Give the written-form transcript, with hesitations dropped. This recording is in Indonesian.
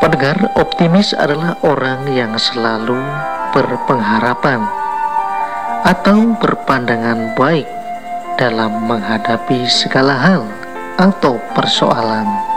Pendengar, optimis adalah orang yang selalu berpengharapan atau berpandangan baik dalam menghadapi segala hal atau persoalan.